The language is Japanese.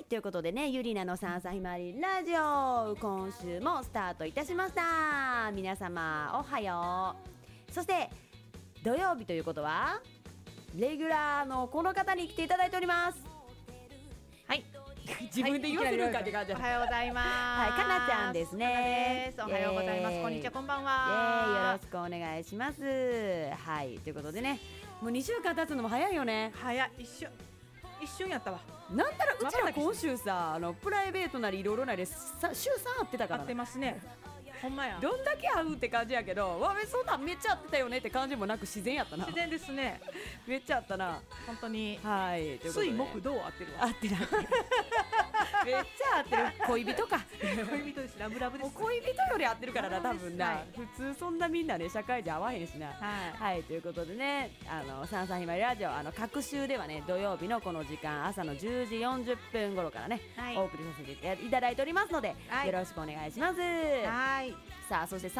ということでね、ゆりなのさんさひまりラジオ、今週もスタートいたしました。皆様おはよう。そして土曜日ということはレギュラーのこの方に来ていただいております。 はい自分で言わせるかって感じ。 おはようございます。 はい、かなちゃんですね。 おはようございます。こんにちは、こんばんよは。 ろしくお願いします。はい、ということでね、もう2週間経つのも早いよね。 早い、一瞬やったわ。 なんたらうちら今週さ、プライベートなりいろいろなり週3会ってたから合ってますね。ほんまや。 どんだけ会うって感じやけど、そんなんめっちゃ会ってたよねって感じもなく自然やったな。 自然ですね。 めっちゃ会ったな。 本当に。 はい、 水木土合ってるわ。 合ってないめっちゃ合ってる。恋人か恋人です。ラブラブです。 もう恋人より合ってるからな、多分な、普通そんなみんなね社会じゃ合わへんしな。はい、ということでね、さんさんひまりラジオ、各週ではね、土曜日のこの時間、朝の10時40分頃からね、お送りさせていただいておりますので、よろしくお願いします。 はい。 さあ、そして